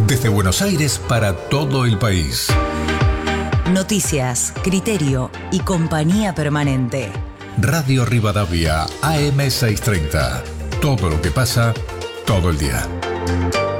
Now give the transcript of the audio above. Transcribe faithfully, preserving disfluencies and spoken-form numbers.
Desde Buenos Aires para todo el país. Noticias, criterio y compañía permanente. Radio Rivadavia, A M seiscientos treinta. Todo lo que pasa, todo el día.